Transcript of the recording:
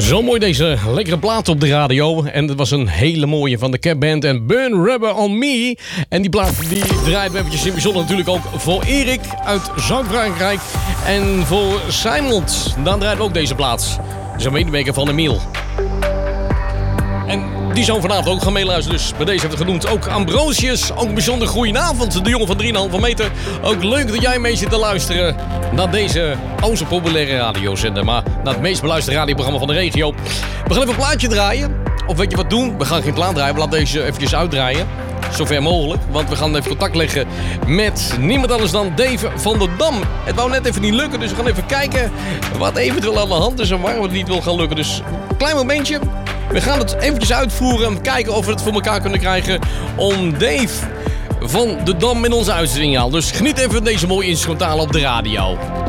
Zo mooi deze lekkere plaat op de radio. En dat was een hele mooie van de Cap Band en Burn Rubber on Me. En die plaat die draaien we eventjes in bijzonder natuurlijk ook voor Erik uit Zuid-Frankrijk. En voor Simon. Dan draaien we ook deze plaat. Dat is een medewerker van Emiel. En die zou vanavond ook gaan meeluisteren. Dus bij deze heeft het genoemd. Ook Ambrosius. Ook een bijzonder goedenavond. De jongen van 3,5 meter. Ook leuk dat jij mee zit te luisteren naar deze zo populaire radiozender. Maar naar het meest beluisterde radioprogramma van de regio. We gaan even een plaatje draaien. Of weet je wat doen? We gaan geen plaat draaien. We laten deze eventjes uitdraaien. Zover mogelijk. Want we gaan even contact leggen met niemand anders dan Dave van der Dam. Het wou net even niet lukken. Dus we gaan even kijken wat eventueel aan de hand is. En waarom het niet wil gaan lukken. Dus een klein momentje. We gaan het eventjes uitvoeren en kijken of we het voor elkaar kunnen krijgen om Dave van de Dam in onze uitzending te halen. Dus geniet even van deze mooie instrumentale op de radio.